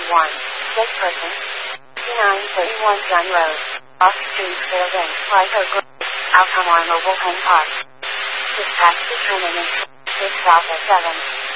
1. This person. 2931 Gun Road. Off-street Fairbanks, Sligo Grove. Outcome on Mobile Home Park. Dispatch determinant. 6 Alpha 7.